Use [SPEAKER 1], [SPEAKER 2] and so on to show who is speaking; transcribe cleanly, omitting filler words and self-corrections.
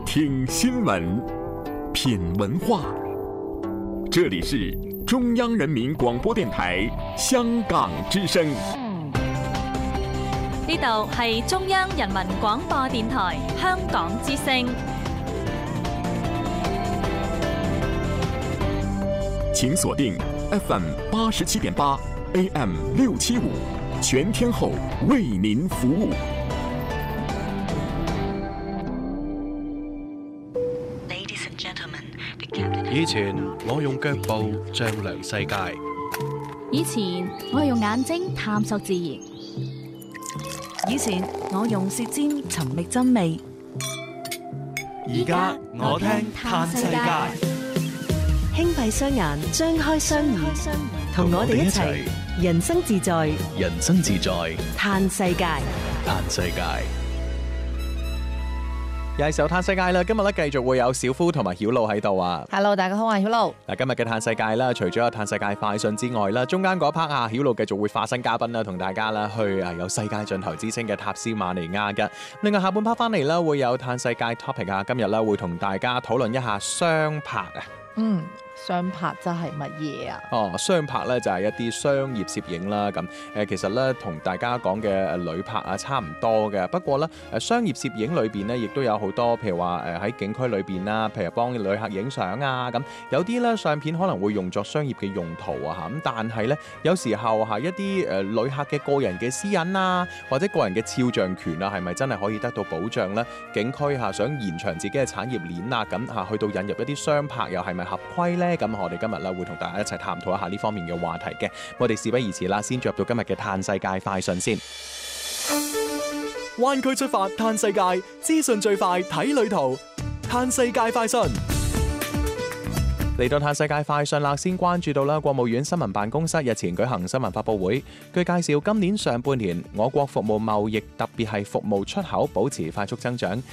[SPEAKER 1] 听新闻，品文化。这里是中央人民广播電台香港之聲。
[SPEAKER 2] 呢度係中央人民廣播電台香港之聲。
[SPEAKER 1] 請鎖定 FM 87.8 AM 675，全天候為您服務。
[SPEAKER 3] 以前我用腳步丈量世界，
[SPEAKER 4] 以前我用眼睛探索自然，
[SPEAKER 5] 以前我用舌尖尋覓真味，
[SPEAKER 6] 而家我聽嘆世界。
[SPEAKER 7] 輕閉雙眼，張開雙耳，同我哋一齊人生自在，
[SPEAKER 3] 人生自在，
[SPEAKER 7] 嘆世界，
[SPEAKER 3] 嘆世界。
[SPEAKER 8] 又係時候嘆世界啦！今日咧繼續會有小夫同埋曉露喺度啊。
[SPEAKER 9] Hello， 大家好，我係曉露。
[SPEAKER 8] 嗱，今日嘅嘆世界啦，除咗有嘆世界快訊之外啦，中間嗰 part 啊，曉露繼續會化身嘉賓啦，同大家啦去有世界盡頭之稱嘅塔斯馬尼亞嘅。另外下半 part 翻嚟啦，會有嘆世界 topic 啊，今日咧會同大家討論一下雙拍啊。
[SPEAKER 9] 雙拍即係乜嘢啊？
[SPEAKER 8] 雙拍咧就係一啲商業攝影啦，咁其實咧同大家講嘅旅拍啊差唔多嘅，不過咧商業攝影裏邊咧亦都有好多，譬如話喺景區裏邊啦，譬如幫旅客影相啊，咁有啲咧相片可能會用作商業嘅用途啊，咁但係咧有時候一啲旅客嘅個人嘅私隱啊，或者個人嘅肖像權啊，係咪真係可以得到保障咧？景區想延長自己嘅產業鏈啊，咁去到引入一啲雙拍又係咪合規咧？咁我哋今日咧會同大家一齊探討一下呢方面嘅話題嘅。我哋事不宜遲啦，先進入到今日嘅嘆世界快訊先。
[SPEAKER 6] 灣區出發嘆世界，資訊最快睇旅途。嘆世界快訊
[SPEAKER 8] 嚟到嘆世界快訊啦，先關注到啦，國務院新聞辦公室日前舉行新聞發佈會，據介紹，今年上半年我國服務貿易特別係服務出口保持快速增長，